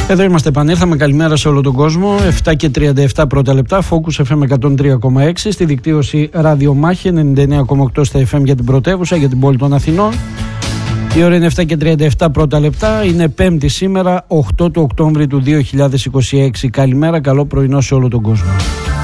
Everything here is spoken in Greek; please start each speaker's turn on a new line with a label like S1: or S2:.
S1: Εδώ είμαστε, επανήλθαμε. Καλημέρα σε όλο τον κόσμο. 7 και 37 πρώτα λεπτά. Focus FM 103,6. Στη δικτύωση Ραδιομάχη 99,8 στα FM για την πρωτεύουσα, για την πόλη των Αθηνών. Η ώρα είναι 7 και 37 πρώτα λεπτά. Είναι Πέμπτη σήμερα, 8 του Οκτώβρη του 2026. Καλημέρα, καλό πρωινό σε όλο τον κόσμο.